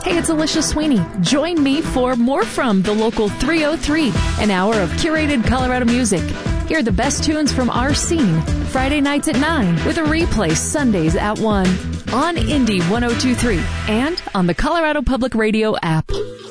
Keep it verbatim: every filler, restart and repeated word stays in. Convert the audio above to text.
Hey, it's Alicia Sweeney. Join me for more from the local three oh three, an hour of curated Colorado music. Hear the best tunes from our scene Friday nights at nine with a replay Sundays at one on Indy one oh two point three and on the Colorado Public Radio app.